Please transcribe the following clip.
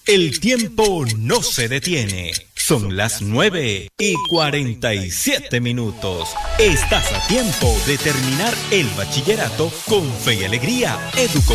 El tiempo no se detiene. Son las 9:47. Estás a tiempo de terminar el bachillerato con fe y alegría.